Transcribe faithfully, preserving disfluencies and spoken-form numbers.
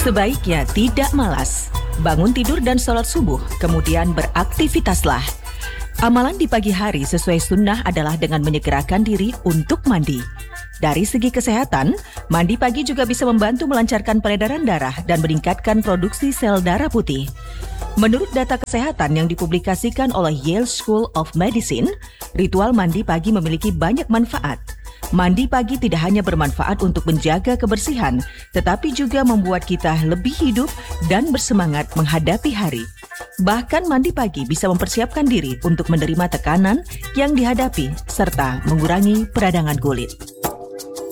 Sebaiknya tidak malas. Bangun tidur dan sholat subuh, kemudian beraktivitaslah. Amalan di pagi hari sesuai sunnah adalah dengan menyegerakan diri untuk mandi. Dari segi kesehatan, mandi pagi juga bisa membantu melancarkan peredaran darah dan meningkatkan produksi sel darah putih. Menurut data kesehatan yang dipublikasikan oleh Yale School of Medicine, ritual mandi pagi memiliki banyak manfaat. Mandi pagi tidak hanya bermanfaat untuk menjaga kebersihan, tetapi juga membuat kita lebih hidup dan bersemangat menghadapi hari. Bahkan mandi pagi bisa mempersiapkan diri untuk menerima tekanan yang dihadapi serta mengurangi peradangan kulit.